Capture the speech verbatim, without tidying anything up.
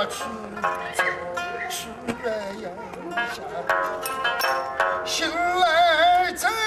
去做吃人下，醒来再